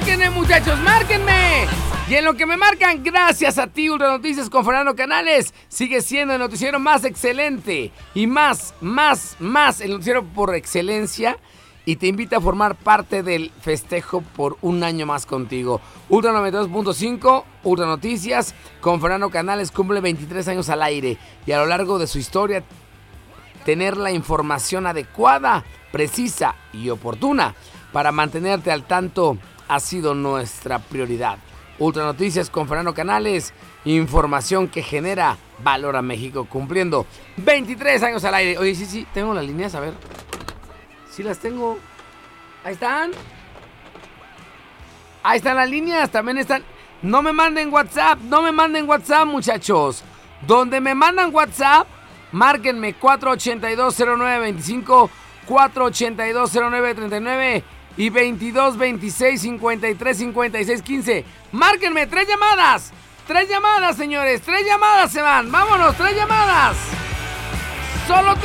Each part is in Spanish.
Márquenme, muchachos, márquenme. Y en lo que me marcan, gracias a ti, Ultra Noticias con Fernando Canales, sigue siendo el noticiero más excelente y más, el noticiero por excelencia, y te invita a formar parte del festejo por un año más contigo. Ultra 92.5, Ultra Noticias con Fernando Canales cumple 23 años al aire, y a lo largo de su historia, tener la información adecuada, precisa y oportuna para mantenerte al tanto ha sido nuestra prioridad. Ultra Noticias con Fernando Canales, información que genera valor a México, cumpliendo 23 años al aire. Oye, sí, tengo las líneas, a ver. Sí las tengo. Ahí están. Ahí están las líneas, también están. No me manden WhatsApp, muchachos. Donde me mandan WhatsApp, márquenme 4820925, 4820939 y 2226535615. Márquenme, 3 llamadas, señores, 3 llamadas se van. Vámonos, 3 llamadas. Solo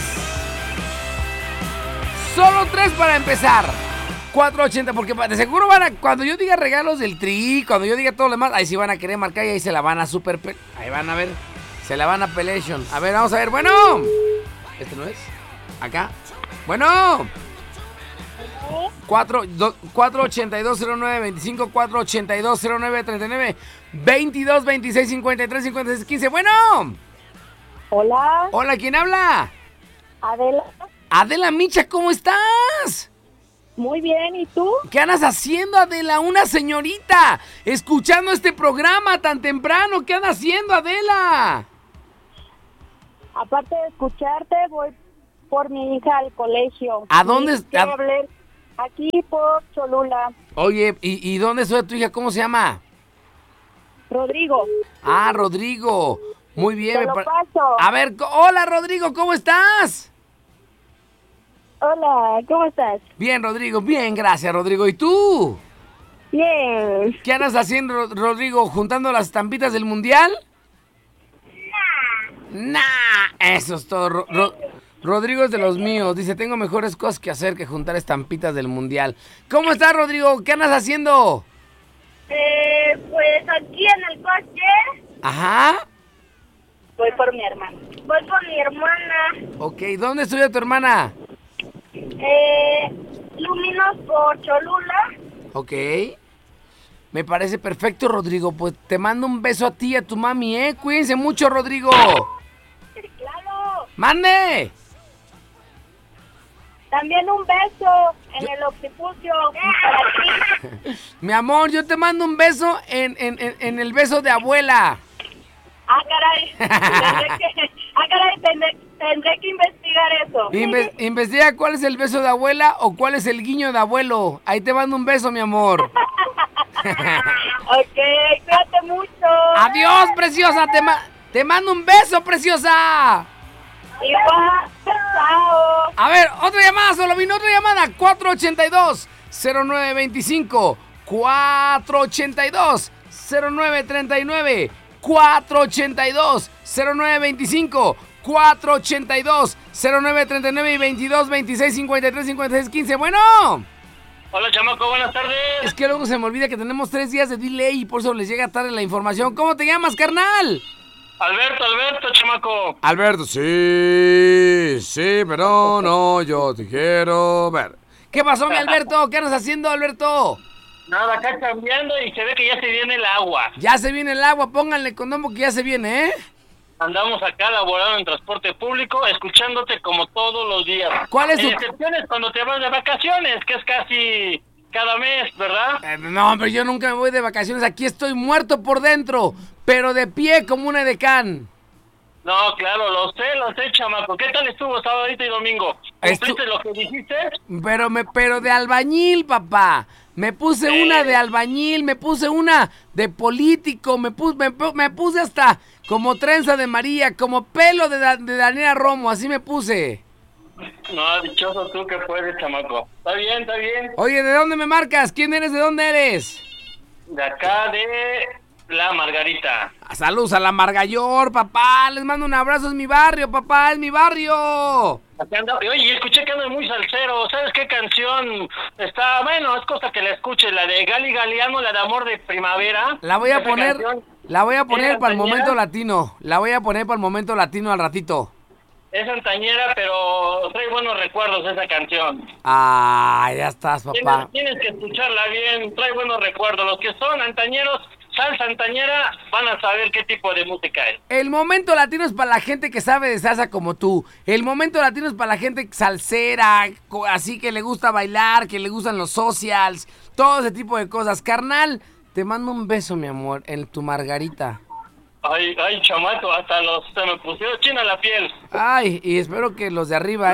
3 para empezar. 480, porque de seguro van a, cuando yo diga regalos del Tri, cuando yo diga todo lo demás, ahí sí van a querer marcar y ahí se la van a ahí van a ver, se la van a pelation. A ver, vamos a ver, bueno. ¿Este no es? Acá. Bueno. 4820925, 4820939, 2226535615. Bueno. Hola. Hola, ¿quién habla? Adela. Adela Micha, ¿cómo estás? Muy bien, ¿y tú? ¿Qué andas haciendo, Adela? Una señorita, escuchando este programa tan temprano. ¿Qué andas haciendo, Adela? Aparte de escucharte, voy por mi hija al colegio. ¿A dónde está? Aquí por Cholula. Oye, ¿y dónde estudia tu hija? ¿Cómo se llama? Rodrigo. Ah, Rodrigo. Muy bien. Te lo paso. A ver, hola, Rodrigo, ¿cómo estás? Hola, ¿cómo estás? Bien, Rodrigo, bien, gracias, Rodrigo. ¿Y tú? Bien. ¿Qué andas haciendo, Rodrigo? ¿Juntando las estampitas del mundial? Nah, eso es todo. Rodrigo es de los míos. Dice, tengo mejores cosas que hacer que juntar estampitas del mundial. ¿Cómo estás, Rodrigo? ¿Qué andas haciendo? Pues aquí en el coche. Ajá. Voy por mi hermana. Voy por mi hermana. Ok, ¿dónde estudia tu hermana? Luminos por Cholula. Ok. Me parece perfecto, Rodrigo. Pues te mando un beso a ti y a tu mami, ¿eh? Cuídense mucho, Rodrigo. Claro. ¡Mande! También un beso en el occipucio para ti. Mi amor, yo te mando un beso en el beso de abuela. Caray. Tendré que investigar eso. Investiga cuál es el beso de abuela o cuál es el guiño de abuelo. Ahí te mando un beso, mi amor. Ok, cuídate mucho. Adiós, preciosa. Te mando un beso, preciosa. Igual, chao. A ver, otra llamada, solo vino otra llamada. 482-0925, 482-0939, 482-0925, 482-0939 y 2226535615. Bueno. Hola, chamaco, buenas tardes. Es que luego se me olvida que tenemos 3 días de delay y por eso les llega tarde la información. ¿Cómo te llamas, carnal? Alberto, chamaco. Alberto, sí, pero no, yo te quiero ver. ¿Qué pasó, mi Alberto? ¿Qué andas haciendo, Alberto? Nada, acá cambiando y se ve que ya se viene el agua. Ya se viene el agua, pónganle condón porque ya se viene, ¿eh? Andamos acá laborando en transporte público, escuchándote como todos los días. ¿Cuál es tu...? Excepciones cuando te vas de vacaciones, que es casi cada mes, ¿verdad? No, pero yo nunca me voy de vacaciones. Aquí estoy muerto por dentro, pero de pie como un edecán. No, claro, lo sé, chamaco. ¿Qué tal estuvo sábado y domingo? ¿Cumpliste lo que dijiste? Pero de albañil, papá. Me puse una de albañil, me puse una de político, me puse hasta como trenza de María, como pelo de Daniela Romo, así me puse. No, dichoso tú que puedes, chamaco. Está bien. Oye, ¿de dónde me marcas? ¿Quién eres? ¿De dónde eres? De acá de La Margarita. Saludos a La Margayor, papá. Les mando un abrazo, es mi barrio, papá, es mi barrio. Oye, escuché que anda muy salsero. ¿Sabes qué canción está? Bueno, es cosa que la escuche, la de Gali Galiano, la de Amor de Primavera. La voy a Esa poner, canción, la voy a poner ¿es para el momento santañera? latino. La voy a poner para el momento latino al ratito. Es santañera, pero trae buenos recuerdos esa canción. Ah, ya estás, papá. Tienes que escucharla bien, trae buenos recuerdos. Los que son antañeros, salsa antañera, van a saber qué tipo de música es. El momento latino es para la gente que sabe de salsa como tú. El momento latino es para la gente salsera, así que le gusta bailar, que le gustan los socials, todo ese tipo de cosas. Carnal, te mando un beso, mi amor, en tu margarita. Ay, chamaco, hasta se me pusieron china la piel. Ay, y espero que los de arriba,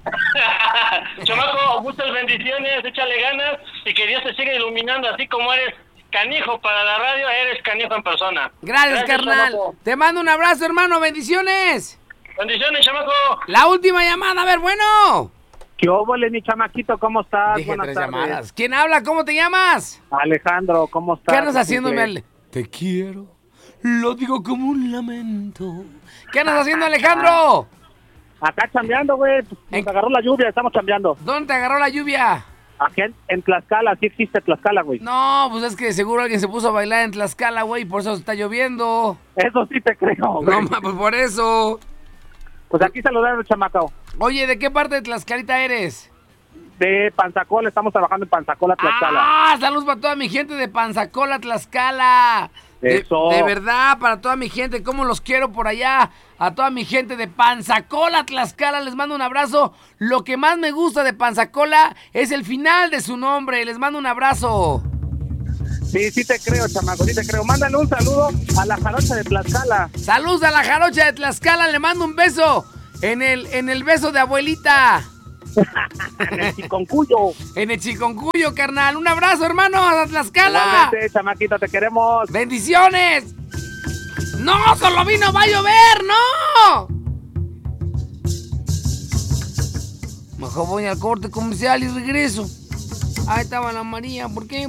Chamaco, muchas bendiciones, échale ganas y que Dios te siga iluminando, así como eres canijo para la radio, eres canijo en persona. Gracias, carnal. Chamaco. Te mando un abrazo, hermano. Bendiciones. Bendiciones, chamaco. La última llamada, a ver, bueno. ¿Qué óvole, mi chamaquito? ¿Cómo estás? Dije Buenas 3 tardes. llamadas. ¿Quién habla? ¿Cómo te llamas? Alejandro, ¿cómo estás? ¿Qué andas haciendo, Simple. Mel? Te quiero. Lo digo como un lamento. ¿Qué andas haciendo, Alejandro? Acá chambeando, güey. Nos agarró la lluvia, estamos chambeando. ¿Dónde te agarró la lluvia? Aquí en Tlaxcala, sí existe Tlaxcala, güey. No, pues es que seguro alguien se puso a bailar en Tlaxcala, güey, y por eso está lloviendo. Eso sí te creo, güey. No, pues por eso. Pues aquí saludar, chamaco. Oye, ¿de qué parte de Tlaxcalita eres? De Panzacola, estamos trabajando en Panzacola, Tlaxcala. ¡Ah! Saludos para toda mi gente de Panzacola, Tlaxcala. Eso. De verdad, para toda mi gente, cómo los quiero por allá. A toda mi gente de Panzacola, Tlaxcala, les mando un abrazo. Lo que más me gusta de Panzacola es el final de su nombre. Les mando un abrazo. Sí, sí te creo, chamaco, sí te creo. Mándale un saludo a la jarocha de Tlaxcala. Saludos a la jarocha de Tlaxcala, le mando un beso. En el beso de abuelita. En el Chiconcuyo. En el Chiconcuyo, carnal. Un abrazo, hermano, a Tlaxcala. Igualmente, chamaquito, te queremos. ¡Bendiciones! ¡No, solo vino, va a llover! ¡No! Mejor voy al corte comercial y regreso. Ahí estaba la María. ¿Por qué?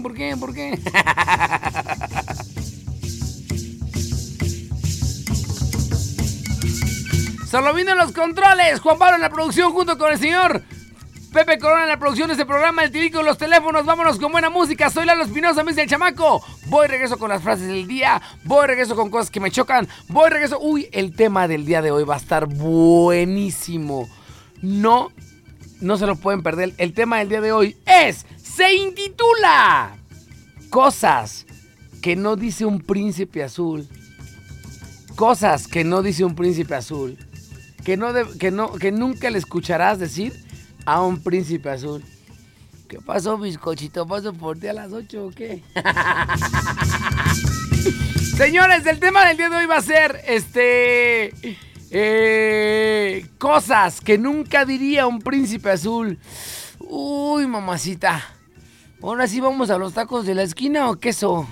Solo vino en los controles. Juan Pablo en la producción junto con el señor Pepe Corona en la producción de este programa, el Tirico en los teléfonos. Vámonos con buena música. Soy Lalo Espinosa, Miss del Chamaco. Voy regreso con las frases del día. Voy regreso con cosas que me chocan. Voy regreso. Uy, el tema del día de hoy va a estar buenísimo. No se lo pueden perder. El tema del día de hoy se intitula Cosas que no dice un príncipe azul. Cosas que no dice un príncipe azul. Que nunca le escucharás decir a un príncipe azul. ¿Qué pasó, bizcochito? ¿Paso por ti a las 8 o qué? Señores, el tema del día de hoy va a ser cosas que nunca diría un príncipe azul. Uy, mamacita. Ahora sí vamos a los tacos de la esquina o queso.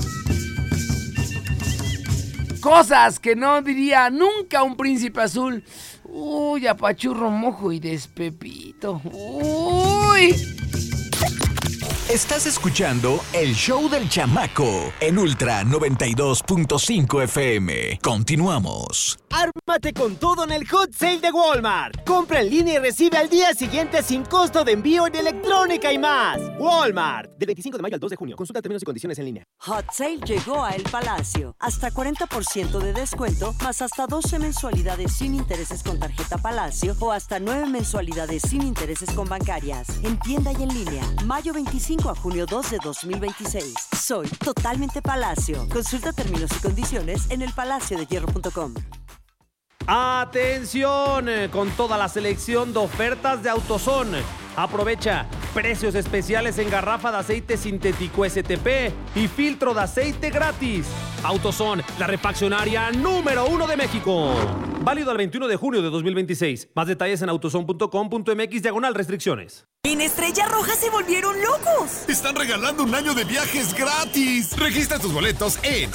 Cosas que no diría nunca un príncipe azul. Uy, apachurro, mojo y despepito. Uy. Estás escuchando el show del chamaco en Ultra 92.5 FM. Continuamos. Ármate con todo en el Hot Sale de Walmart. Compra en línea y recibe al día siguiente sin costo de envío en electrónica y más. Walmart. Del 25 de mayo al 2 de junio. Consulta términos y condiciones en línea. Hot Sale llegó a El Palacio. Hasta 40% de descuento, más hasta 12 mensualidades sin intereses con tarjeta Palacio o hasta 9 mensualidades sin intereses con bancarias. En tienda y en línea. Mayo 25 a junio 2 de 2026. Soy totalmente Palacio. Consulta términos y condiciones en elpalaciodehierro.com. ¡Atención! Con toda la selección de ofertas de AutoZone. Aprovecha precios especiales en garrafa de aceite sintético STP y filtro de aceite gratis. AutoZone, la refaccionaria número 1 de México. Válido al 21 de junio de 2026. Más detalles en autozone.com.mx/restricciones. En Estrella Roja se volvieron locos. Están regalando un año de viajes gratis. Registra tus boletos en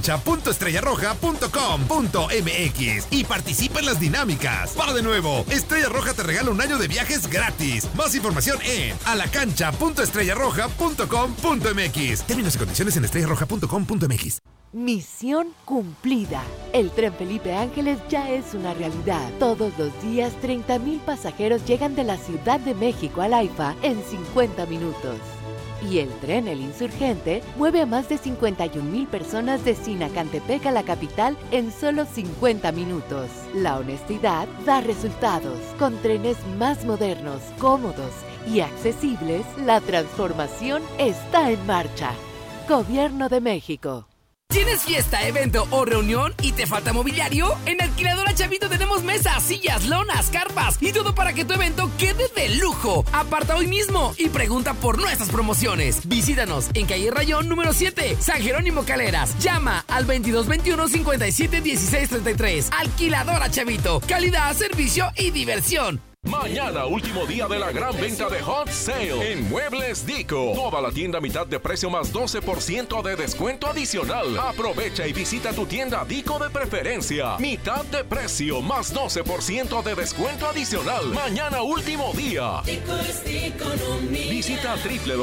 alacancha.estrellarroja.com.mx y participa en las dinámicas. Para de nuevo, Estrella Roja te regala un año de viajes gratis. Más información en alacancha.estrellarroja.com.mx. Términos y condiciones en estrellarroja.com.mx. Misión cumplida. El Tren Felipe Ángeles ya es una realidad. Todos los días, 30,000 pasajeros llegan de la Ciudad de México al AIFA en 50 minutos. Y el tren El Insurgente mueve a más de 51,000 personas de Sinacantepec a la capital en solo 50 minutos. La honestidad da resultados. Con trenes más modernos, cómodos y accesibles, la transformación está en marcha. Gobierno de México. ¿Tienes fiesta, evento o reunión y te falta mobiliario? En Alquiladora Chavito tenemos mesas, sillas, lonas, carpas y todo para que tu evento quede de lujo. Aparta hoy mismo y pregunta por nuestras promociones. Visítanos en calle Rayón número 7, San Jerónimo Caleras. Llama al 2221 57 16 33. Alquiladora Chavito. Calidad, servicio y diversión. Mañana, último día de la gran venta de Hot Sale en Muebles Dico. Toda la tienda a mitad de precio más 12% de descuento adicional. Aprovecha y visita tu tienda Dico de preferencia. Mitad de precio más 12% de descuento adicional. Mañana, último día. Dico es economía. Visita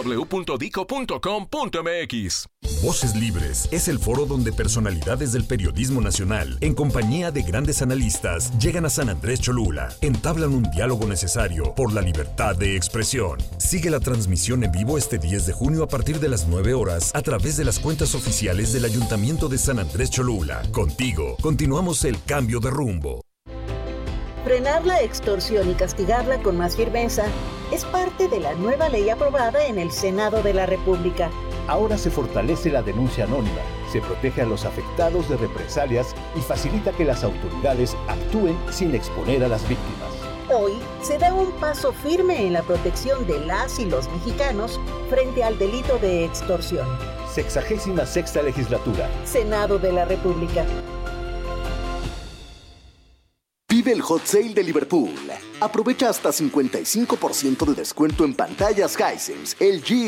www.dico.com.mx. Voces Libres es el foro donde personalidades del periodismo nacional, en compañía de grandes analistas, llegan a San Andrés Cholula, entablan un diálogo necesario por la libertad de expresión. Sigue la transmisión en vivo este 10 de junio a partir de las 9 horas a través de las cuentas oficiales del Ayuntamiento de San Andrés Cholula. Contigo, continuamos el cambio de rumbo. Frenar la extorsión y castigarla con más firmeza es parte de la nueva ley aprobada en el Senado de la República. Ahora se fortalece la denuncia anónima, se protege a los afectados de represalias y facilita que las autoridades actúen sin exponer a las víctimas. Hoy se da un paso firme en la protección de las y los mexicanos frente al delito de extorsión. 66ª Legislatura. Senado de la República. Vive el Hot Sale de Liverpool. Aprovecha hasta 55% de descuento en pantallas Hisense, LG